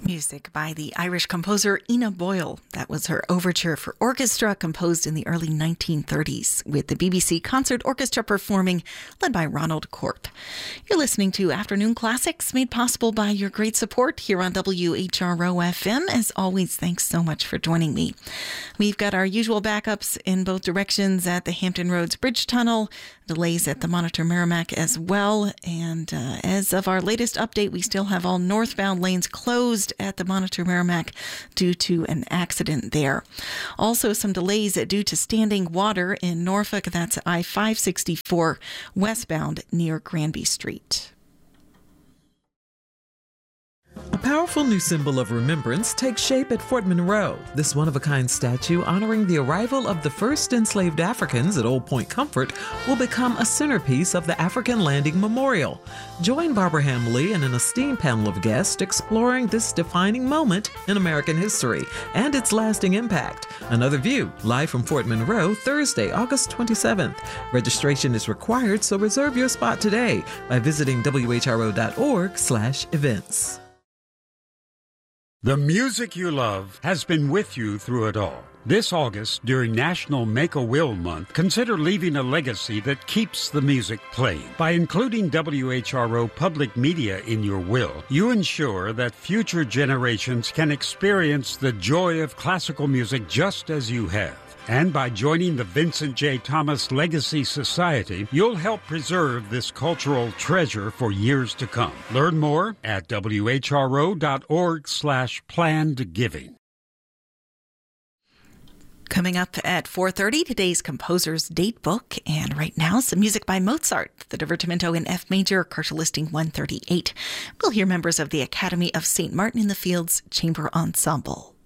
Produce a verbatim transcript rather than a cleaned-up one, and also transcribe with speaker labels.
Speaker 1: Music by the Irish composer Ina Boyle. That was her overture for orchestra, composed in the early nineteen thirties, with the B B C Concert Orchestra performing, led by Ronald Corp. You're listening to Afternoon Classics, made possible by your great support here on W H R O F M. As always, thanks so much for joining me. We've got our usual backups in both directions at the Hampton Roads Bridge Tunnel, delays at the Monitor Merrimack as well, and uh, as of our latest update, we still have all northbound lanes closed at the Monitor Merrimack due to an accident there. Also, some delays due to standing water in Norfolk. That's I five sixty-four westbound near Granby Street.
Speaker 2: A powerful new symbol of remembrance takes shape at Fort Monroe. This one-of-a-kind statue honoring the arrival of the first enslaved Africans at Old Point Comfort will become a centerpiece of the African Landing Memorial. Join Barbara Hamley and an esteemed panel of guests exploring this defining moment in American history and its lasting impact. Another View, live from Fort Monroe, Thursday, August twenty-seventh. Registration is required, so reserve your spot today by visiting W H R O dot org slash events.
Speaker 3: The music you love has been with you through it all. This August, during National Make-A-Will Month, consider leaving a legacy that keeps the music playing. By including W H R O Public Media in your will, you ensure that future generations can experience the joy of classical music just as you have. And by joining the Vincent J. Thomas Legacy Society, you'll help preserve this cultural treasure for years to come. Learn more at W H R O dot org slash planned giving.
Speaker 1: Coming up at four thirty, today's composer's date book. And right now, some music by Mozart, the Divertimento in F major, partial listing one thirty-eight. We'll hear members of the Academy of Saint Martin in the Fields Chamber Ensemble.